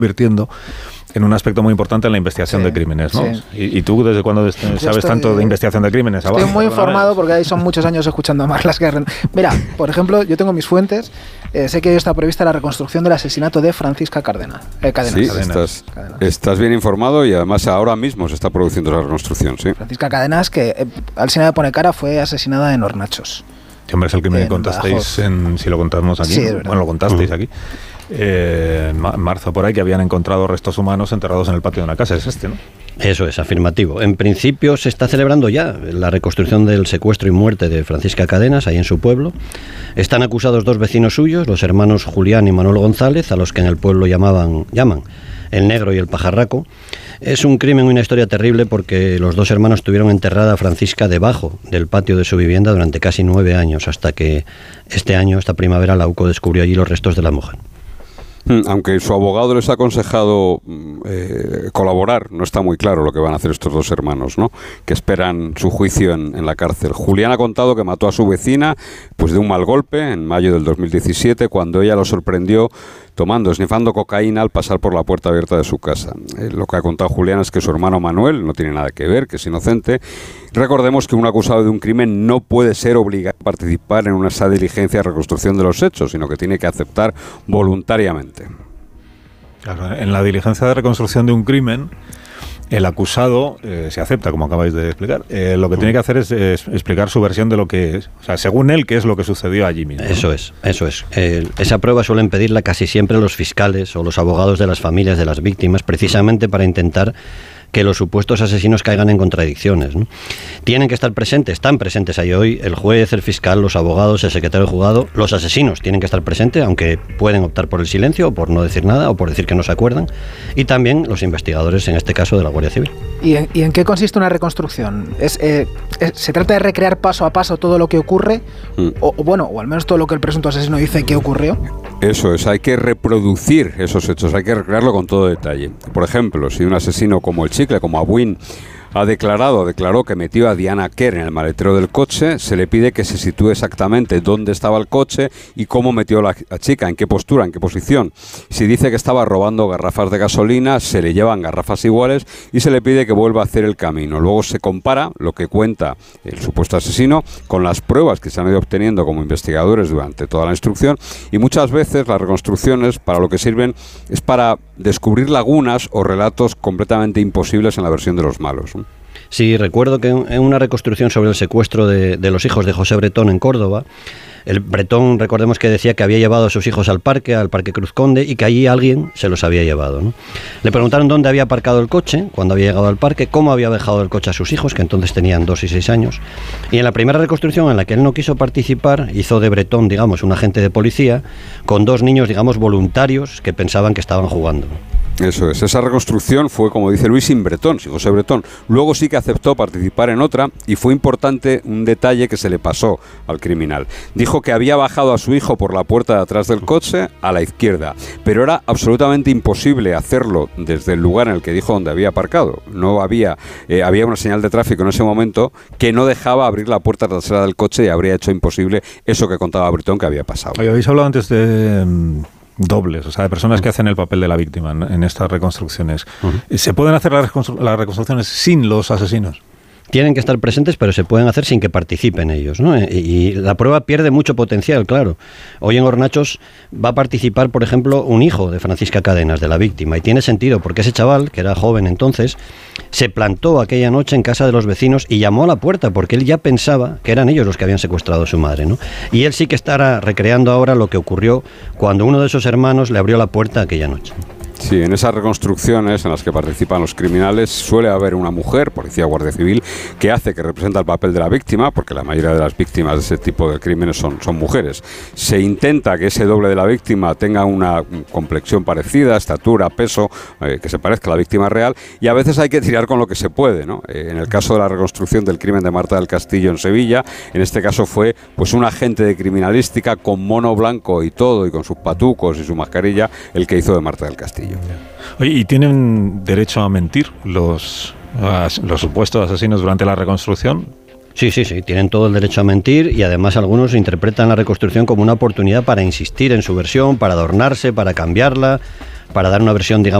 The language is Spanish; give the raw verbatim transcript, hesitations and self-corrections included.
convirtiendo en un aspecto muy importante en la investigación sí, de crímenes, ¿no? Sí. ¿Y, ¿Y tú desde cuándo sabes estoy, tanto de investigación de crímenes? Estoy muy informado porque ahí son muchos años escuchando a Marlaska Guerrero. Mira, por ejemplo, yo tengo mis fuentes. Eh, sé que hoy está prevista la reconstrucción del asesinato de Francisca Cárdenas. Eh, Cadenas. Sí, Cadenas. Estás, Cadenas. estás bien informado y además ahora mismo se está produciendo la reconstrucción, sí. Francisca Cadenas, que eh, al cine de Pone Cara fue asesinada en Hornachos. Sí, hombre, es el crimen que contasteis, en, si lo contamos aquí. Sí, ¿no? Bueno, lo contasteis uh-huh. aquí. Eh, en marzo por ahí, que habían encontrado restos humanos enterrados en el patio de una casa. Es este, ¿no? Eso es, afirmativo. En principio se está celebrando ya la reconstrucción del secuestro y muerte de Francisca Cadenas, ahí en su pueblo. Están acusados dos vecinos suyos, los hermanos Julián y Manuel González, a los que en el pueblo llamaban, llaman el Negro y el Pajarraco. Es un crimen y una historia terrible porque los dos hermanos tuvieron enterrada a Francisca debajo del patio de su vivienda durante casi nueve años, hasta que este año, esta primavera, la U C O descubrió allí los restos de la mujer. Aunque su abogado les ha aconsejado eh, colaborar, no está muy claro lo que van a hacer estos dos hermanos, ¿no? Que esperan su juicio en, en la cárcel. Julián ha contado que mató a su vecina pues de un mal golpe en mayo del dos mil diecisiete, cuando ella lo sorprendió tomando, esnifando cocaína al pasar por la puerta abierta de su casa. Eh, lo que ha contado Julián es que su hermano Manuel no tiene nada que ver, que es inocente. Recordemos que un acusado de un crimen no puede ser obligado a participar en una esa diligencia de reconstrucción de los hechos, sino que tiene que aceptar voluntariamente. Claro, en la diligencia de reconstrucción de un crimen, el acusado eh, se acepta, como acabáis de explicar. Eh, lo que tiene que hacer es, es explicar su versión de lo que es, o sea, según él, qué es lo que sucedió allí mismo, ¿no? Eso es, eso es. Eh, esa prueba suelen pedirla casi siempre los fiscales o los abogados de las familias de las víctimas, precisamente para intentar que los supuestos asesinos caigan en contradicciones, ¿no? Tienen que estar presentes, están presentes ahí hoy el juez, el fiscal, los abogados, el secretario del juzgado, los asesinos tienen que estar presentes, aunque pueden optar por el silencio o por no decir nada o por decir que no se acuerdan, y también los investigadores, en este caso de la Guardia Civil. ¿Y en, y en qué consiste una reconstrucción? ¿Es, eh, es, ¿Se trata de recrear paso a paso todo lo que ocurre? Mm. O, o bueno, o al menos todo lo que el presunto asesino dice que ocurrió. Eso es, hay que reproducir esos hechos, hay que recrearlo con todo detalle. Por ejemplo, si un asesino como el Chicle, como Abuin, ha declarado, declaró que metió a Diana Kerr en el maletero del coche, se le pide que se sitúe exactamente dónde estaba el coche y cómo metió a la chica, en qué postura, en qué posición. Si dice que estaba robando garrafas de gasolina, se le llevan garrafas iguales y se le pide que vuelva a hacer el camino. Luego se compara lo que cuenta el supuesto asesino con las pruebas que se han ido obteniendo como investigadores durante toda la instrucción, y muchas veces las reconstrucciones para lo que sirven es para descubrir lagunas o relatos completamente imposibles en la versión de los malos, ¿no? Sí, recuerdo que en una reconstrucción sobre el secuestro de, de los hijos de José Bretón en Córdoba, el Bretón, recordemos que decía que había llevado a sus hijos al parque, al Parque Cruz Conde, y que allí alguien se los había llevado, ¿no? Le preguntaron dónde había aparcado el coche, cuando había llegado al parque, cómo había dejado el coche a sus hijos, que entonces tenían dos y seis años. Y en la primera reconstrucción, en la que él no quiso participar, hizo de Bretón, digamos, un agente de policía, con dos niños, digamos, voluntarios, que pensaban que estaban jugando. Eso es, esa reconstrucción fue, como dice Luis, sin Bretón, sin José Bretón. Luego sí que aceptó participar en otra, y fue importante un detalle que se le pasó al criminal. Dijo que había bajado a su hijo por la puerta de atrás del coche a la izquierda, pero era absolutamente imposible hacerlo desde el lugar en el que dijo donde había aparcado. No había, eh, había una señal de tráfico en ese momento que no dejaba abrir la puerta trasera del coche, y habría hecho imposible eso que contaba Bretón que había pasado. Oye, habéis hablado antes de Um... dobles, o sea, de personas que hacen el papel de la víctima en, en estas reconstrucciones. Uh-huh. ¿Se pueden hacer las, reconstru- las reconstrucciones sin los asesinos? Tienen que estar presentes, pero se pueden hacer sin que participen ellos, ¿no? Y, y la prueba pierde mucho potencial, claro. Hoy en Hornachos va a participar, por ejemplo, un hijo de Francisca Cadenas, de la víctima, y tiene sentido, porque ese chaval, que era joven entonces, se plantó aquella noche en casa de los vecinos y llamó a la puerta, porque él ya pensaba que eran ellos los que habían secuestrado a su madre, ¿no? Y él sí que estará recreando ahora lo que ocurrió cuando uno de esos hermanos le abrió la puerta aquella noche. Sí, en esas reconstrucciones en las que participan los criminales suele haber una mujer, policía o guardia civil, que hace, que representa el papel de la víctima, porque la mayoría de las víctimas de ese tipo de crímenes son, son mujeres. Se intenta que ese doble de la víctima tenga una complexión parecida, estatura, peso, eh, que se parezca a la víctima real, y a veces hay que tirar con lo que se puede, ¿no? Eh, en el caso de la reconstrucción del crimen de Marta del Castillo en Sevilla, en este caso fue pues un agente de criminalística con mono blanco y todo, y con sus patucos y su mascarilla, el que hizo de Marta del Castillo. Oye, ¿y tienen derecho a mentir los, los supuestos asesinos durante la reconstrucción? Sí, sí, sí, tienen todo el derecho a mentir, y además algunos interpretan la reconstrucción como una oportunidad para insistir en su versión, para adornarse, para cambiarla, para dar una versión, digamos,